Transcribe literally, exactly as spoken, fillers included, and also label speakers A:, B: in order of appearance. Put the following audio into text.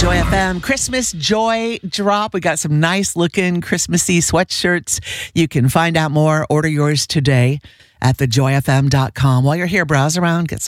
A: Joy F M Christmas Joy Drop. We got some nice looking Christmassy sweatshirts. You can find out more. Order yours today at the joy f m dot com. While you're here, browse around, get some